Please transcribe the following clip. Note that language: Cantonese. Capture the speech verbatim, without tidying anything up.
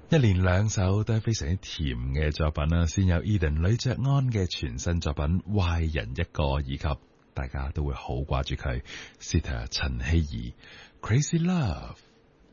一連兩首都係非常之甜嘅作品啦，先有 Eden 呂爵安嘅全新作品《壞人一個》，以及大家都會好掛住佢 Sita 陳希怡 Crazy Love。